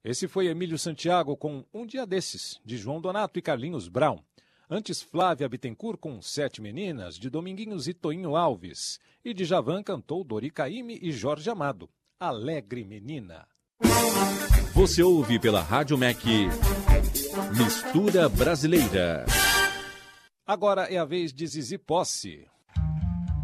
Esse foi Emílio Santiago com Um Dia Desses, de João Donato e Carlinhos Brown. Antes, Flávia Bittencourt com Sete Meninas, de Dominguinhos e Toinho Alves. E Djavan cantou Dori Caymmi e Jorge Amado, Alegre Menina. Você ouve pela Rádio MEC Mistura Brasileira. Agora é a vez de Zizi Posse.